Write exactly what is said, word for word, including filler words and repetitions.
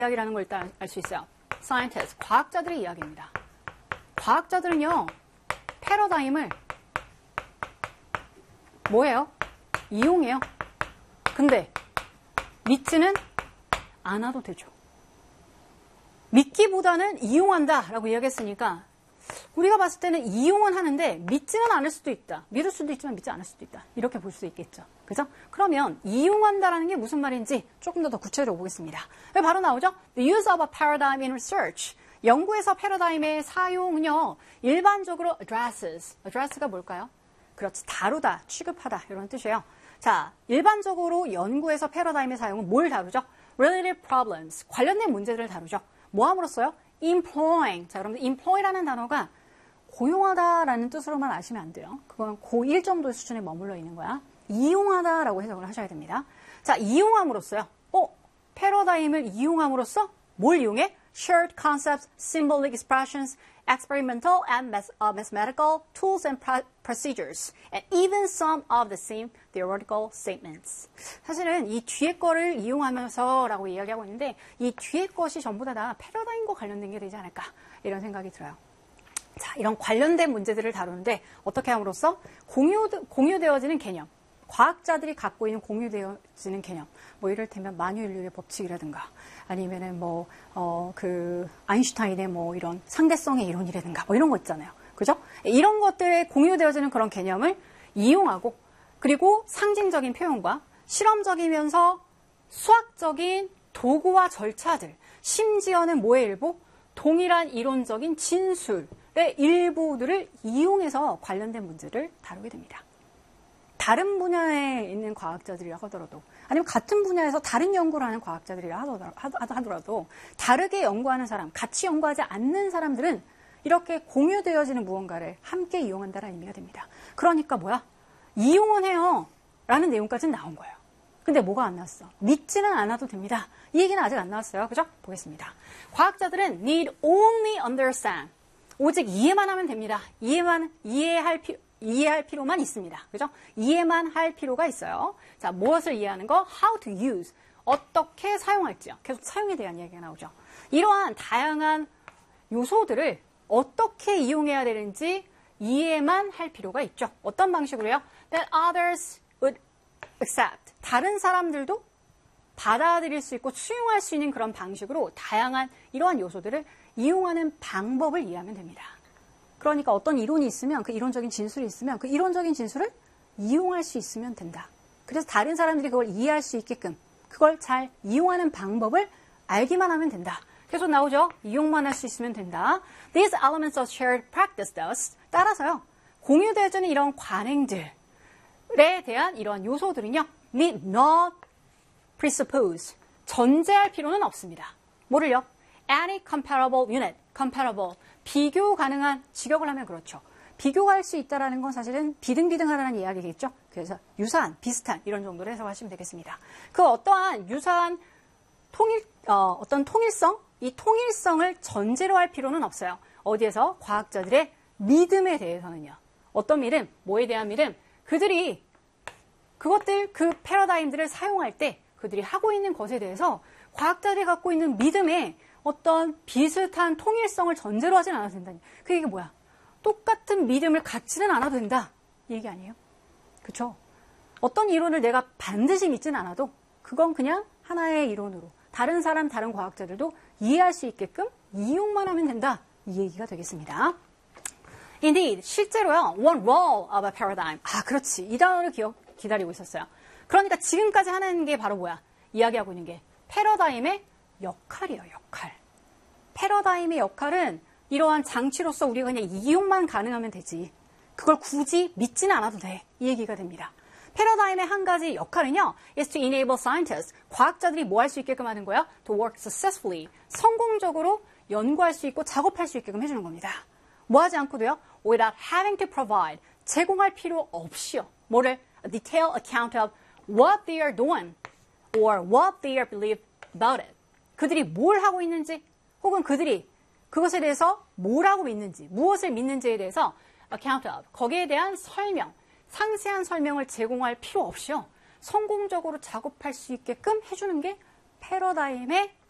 이야기라는 걸 일단 알 수 있어요. scientists, 과학자들의 이야기입니다. 과학자들은요, 패러다임을 뭐예요? 이용해요. 근데 믿지는 않아도 되죠. 믿기보다는 이용한다라고 이야기했으니까 우리가 봤을 때는 이용은 하는데 믿지는 않을 수도 있다. 믿을 수도 있지만 믿지 않을 수도 있다. 이렇게 볼 수 있겠죠. 그죠? 그러면 이용한다라는 게 무슨 말인지 조금 더, 더 구체적으로 보겠습니다. 바로 나오죠? The use of a paradigm in research. 연구에서 패러다임의 사용은요. 일반적으로 addresses. address가 뭘까요? 그렇지. 다루다, 취급하다 이런 뜻이에요. 자, 일반적으로 연구에서 패러다임의 사용은 뭘 다루죠? Related problems. 관련된 문제들을 다루죠. 뭐 함으로써요? employing. 자, 여러분들 employ라는 단어가 고용하다라는 뜻으로만 아시면 안 돼요. 그건 고일 정도의 수준에 머물러 있는 거야. 이용하다라고 해석을 하셔야 됩니다. 자, 이용함으로써요. 어? 패러다임을 이용함으로써 뭘 이용해? Shared concepts, symbolic expressions, experimental and mathematical tools and procedures, and even some of the same theoretical statements. 사실은 이 뒤에 거를 이용하면서라고 이야기하고 있는데 이 뒤에 것이 전부 다, 다 패러다임과 관련된 게 되지 않을까 이런 생각이 들어요. 자, 이런 관련된 문제들을 다루는데 어떻게 함으로써 공유, 공유되어지는 개념, 과학자들이 갖고 있는 공유되어지는 개념, 뭐 이를테면 만유인류의 법칙이라든가 아니면은 뭐, 어, 그, 아인슈타인의 뭐 이런 상대성의 이론이라든가 뭐 이런 거 있잖아요. 그죠? 이런 것들에 공유되어지는 그런 개념을 이용하고 그리고 상징적인 표현과 실험적이면서 수학적인 도구와 절차들, 심지어는 뭐의 일부? 동일한 이론적인 진술의 일부들을 이용해서 관련된 문제를 다루게 됩니다. 다른 분야에 있는 과학자들이라 하더라도 아니면 같은 분야에서 다른 연구를 하는 과학자들이라 하더라도 다르게 연구하는 사람, 같이 연구하지 않는 사람들은 이렇게 공유되어지는 무언가를 함께 이용한다는 의미가 됩니다. 그러니까 뭐야? 이용은 해요 라는 내용까지는 나온 거예요. 근데 뭐가 안 나왔어? 믿지는 않아도 됩니다. 이 얘기는 아직 안 나왔어요. 그죠? 보겠습니다. 과학자들은 need only understand. 오직 이해만 하면 됩니다. 이해만, 이해할 필요 이해할 필요만 있습니다. 그죠? 이해만 할 필요가 있어요. 자, 무엇을 이해하는 거? How to use. 어떻게 사용할지요. 계속 사용에 대한 이야기가 나오죠. 이러한 다양한 요소들을 어떻게 이용해야 되는지 이해만 할 필요가 있죠. 어떤 방식으로요? That others would accept. 다른 사람들도 받아들일 수 있고 수용할 수 있는 그런 방식으로 다양한 이러한 요소들을 이용하는 방법을 이해하면 됩니다. 그러니까 어떤 이론이 있으면 그 이론적인 진술이 있으면 그 이론적인 진술을 이용할 수 있으면 된다. 그래서 다른 사람들이 그걸 이해할 수 있게끔 그걸 잘 이용하는 방법을 알기만 하면 된다. 계속 나오죠. 이용만 할 수 있으면 된다. These elements of shared practice thus. 따라서요. 공유되어지는 이런 관행들에 대한 이런 요소들은요. need not presuppose. 전제할 필요는 없습니다. 뭐를요? Any comparable unit. comparable. 비교 가능한, 직역을 하면 그렇죠. 비교할 수 있다는 건 사실은 비등비등하다는 이야기겠죠. 그래서 유사한, 비슷한 이런 정도로 해석하시면 되겠습니다. 그 어떠한 유사한 통일, 어, 어떤 통일성, 이 통일성을 전제로 할 필요는 없어요. 어디에서? 과학자들의 믿음에 대해서는요. 어떤 믿음? 뭐에 대한 믿음? 그들이 그것들, 그 패러다임들을 사용할 때 그들이 하고 있는 것에 대해서 과학자들이 갖고 있는 믿음에 어떤 비슷한 통일성을 전제로 하진 않아도 된다. 그 얘기 뭐야? 똑같은 믿음을 갖지는 않아도 된다. 이 얘기 아니에요? 그렇죠? 어떤 이론을 내가 반드시 믿지는 않아도 그건 그냥 하나의 이론으로 다른 사람, 다른 과학자들도 이해할 수 있게끔 이용만 하면 된다. 이 얘기가 되겠습니다. Indeed, 실제로요. One role of a paradigm. 아, 그렇지. 이 단어를 기억, 기다리고 있었어요. 그러니까 지금까지 하는 게 바로 뭐야? 이야기하고 있는 게 패러다임의 역할이에요, 역할. 패러다임의 역할은 이러한 장치로서 우리가 그냥 이용만 가능하면 되지. 그걸 굳이 믿지는 않아도 돼. 이 얘기가 됩니다. 패러다임의 한 가지 역할은요. is to enable scientists. 과학자들이 뭐 할 수 있게끔 하는 거야? to work successfully. 성공적으로 연구할 수 있고 작업할 수 있게끔 해주는 겁니다. 뭐 하지 않고도요. without having to provide. 제공할 필요 없이요. 뭐를? a detailed account of what they are doing or what they are believe about it. 그들이 뭘 하고 있는지 혹은 그들이 그것에 대해서 뭐라고 믿는지 무엇을 믿는지에 대해서 account of 거기에 대한 설명 상세한 설명을 제공할 필요 없이요 성공적으로 작업할 수 있게끔 해주는 게 패러다임의